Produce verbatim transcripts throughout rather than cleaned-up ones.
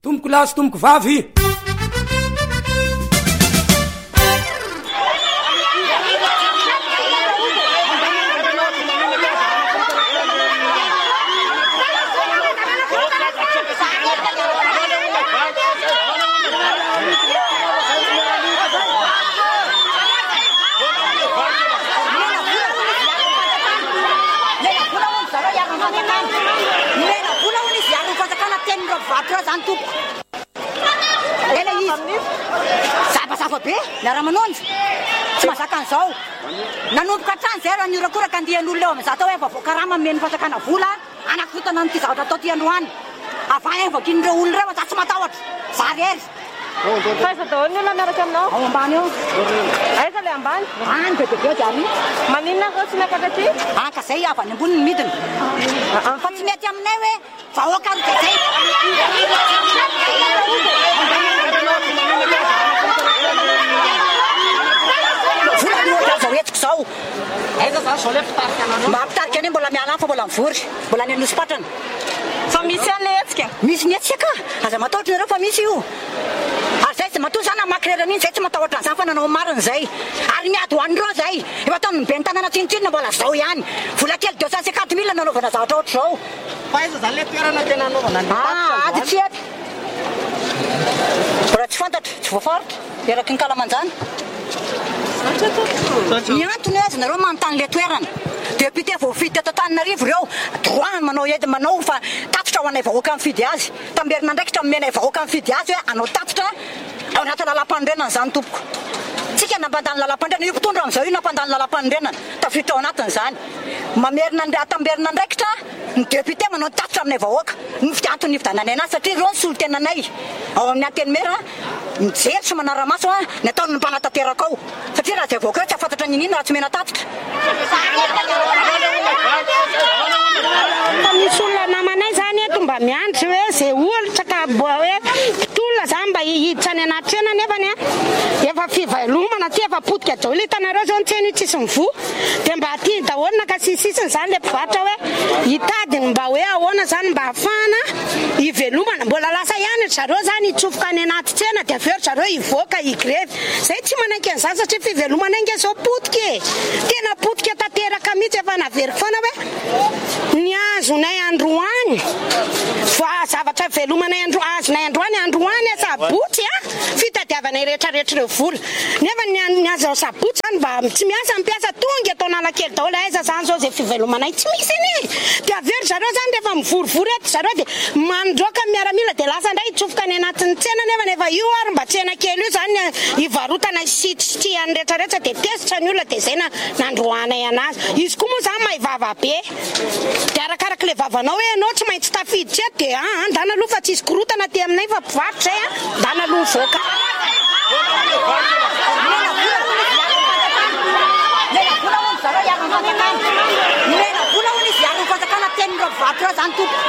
tomboko lasy tomboko vavy. Zany tompo ela izy safasafa be niara manonjy tsy mahazaka an'izao nanomboka hatrany zay raha niorakoraka andian'olona eo am'izao atao hoe vavoakarama meny fatakana vola anakitana nyty zavatra atao ty androany avany vakin'ireo olona reo za tsy matahotra za rery faiza daholo ny olona miaraka aminao ao ambany eo aiza le ambany any bebebe diany maninona ko tsy miakatra aty anka zay avy any ambony ny midina fa tsy mety aminay hoe vahoaka ro zay volanioazaoetiko zao aiza za zao le pitarika anao mba pitarika any mbola miala fa mbola mivory mbola ny anosy-patrana fa misy an'le etsika misy ny etsika aza matahotra nareo fa misy io ary zay tsy matoa zany amakrerana iny zay tsy matahotra an'izany fa nanao marina zay ary miady hoanindreo zay efa ataony mibeny tanàna tsinitsinina mbola zao ihany vola kely deux cent cinquante mille nanaovana zavatra ohatr' zao fa aiza zany le toerana tena anaovana ady tsy ety mbola tsy fantatra tsy voafaritra eraky ny kalamanjany ny antony azy nareo manontany le toerana député voafidy teto Antananarivo reo droit manao edy manao fa tatitra ho anay vahoaka mifidy azy tamberina ndraikitra menay vahoaka mifidy azy hoe anao tatitra ao anaty lalam-pandrenana zany tompoko tsika nampandany lalam-pandrenana io mpitondra am'izao io nampandany lalam-pandrenana tafiditra ao anatiny zany mamerina tamberina ndraikitra ny député manao tatitra aminay vahoaka ny antony nividananay anazy satria reo ny solotenanay ao amin'ny anteny mera mijery sy manaramaso a ny ataony mpanatateraka ao satria raha zay vahoaka reo tsy afantatra ninina raha tsy mena tatitra fa misy olona namanay zany eto mba miandry hoe zay olatra ka boa hoe mpitolona zany mba hihiditra any anaty trena nefany a efa fivelomana ty efa potika daholo hitanareo zao ntsena io tsisy mivoa dia mba aty daholo nakasisisiny zany le mpivarotra hoe hitadiny mba hoe ahoana zany mba hafahana hivelomana mbola lasa ihany zareo zany hitsofoka any anaty tsena dia aveo zareo hivoaka higrevy zay tsy manaiky an'izany satria fivelomana inge zao potika e tena potika tanteraka mihitsy efa naveriko foana hoe ny azonay androany fa zavatra velomanay andro azonay androany androany a sabotsy a fitadiavanay rehetrarehetra ireo vola nefa ny azo sabotsy zany mba tsy miasa mipiasa tonga atao nalakely daholo aiza zany zao zay fivelomanay tsy misy iny dia avery zareo zany rehefa mivorivory eto zareo dia mandroaka miaramila dia lasa ndray hitsofoka any anatin'ny tsena nefa nefa io ary mba tsena kely io zany hivarotana sitryany rehetrarehetra dia tesitra ny olona dia zay na nandroanay anazy izy koa moa zany mahivava be dia arakaraka le vavanao hoe anao tsy maintsy tafiditra eto dia a andana aloha fa tsisy korotana ty aminay fa mpivarotra zay a andana aloha mivoaka mena vola hono izy ary fatakana tenin'ireo mpivarotra reo zany tompo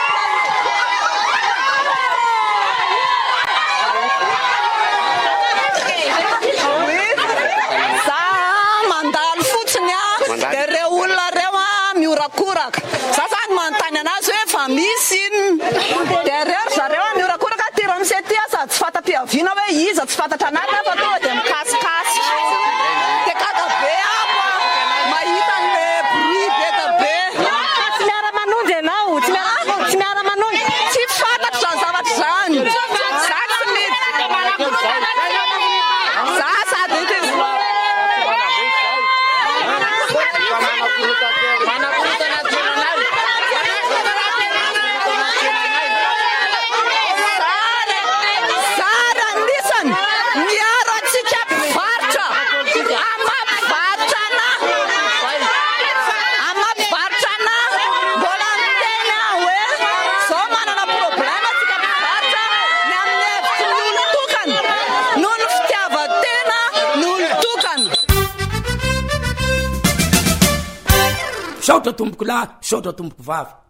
za mandalo fotsiny a dia reo olona reo a miorakoraka za zany manontany anazy hoe fa misy iny dia reo zareo a miorakoraka ty ramose ty a sady tsy fata-piaviana hoe iza tsy fantatra anaty fa tonga dia mikasikasy dia kada be apo mahita an'le bruit beka be tsy miara-manonjy ianao tsy miara- miara-manonjy tsy fantatra zany zavatra zany za tsy mety za sady ty Sara listen miaro atsika mpivarotra ama mpivarotra na ama mpivarotra na mbola mitena hoe zao manana problema atsika mpivarotra ny amin'ny hevitry ny olon-tokana noho ny fitiavan-tena ny olon-tokana saotra tomboko lahy saotra tomboko vavy